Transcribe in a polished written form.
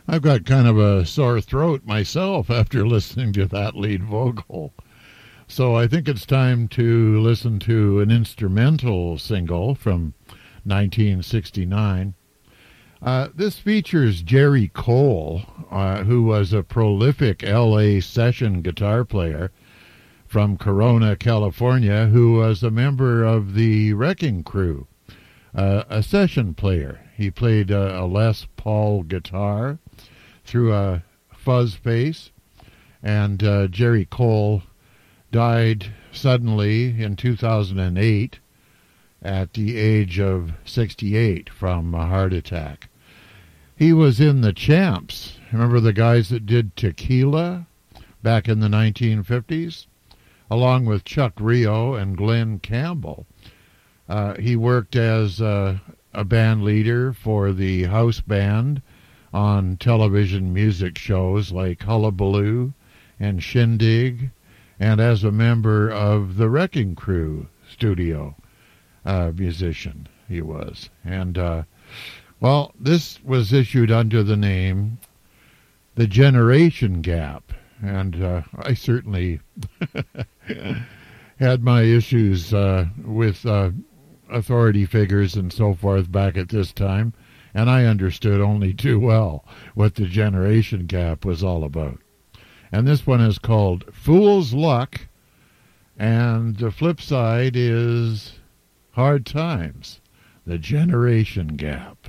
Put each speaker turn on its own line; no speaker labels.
I've got kind of a sore throat myself after listening to that lead vocal. So I think it's time to listen to an instrumental single from 1969. This features Jerry Cole, who was a prolific LA session guitar player from Corona, California, who was a member of the Wrecking Crew, a session player. He played a Les Paul guitar through a fuzz bass, and Jerry Cole died suddenly in 2008 at the age of 68 from a heart attack. He was in the Champs. Remember the guys that did Tequila back in the 1950s? Along with Chuck Rio and Glenn Campbell. He worked as a band leader for the house band on television music shows like Hullabaloo and Shindig, and as a member of the Wrecking Crew studio musician he was. And, well, this was issued under the name The Generation Gap, and I certainly had my issues with authority figures and so forth back at this time, and I understood only too well what the generation gap was all about. And this one is called Fool's Luck, and the flip side is Hard Times, the generation gap.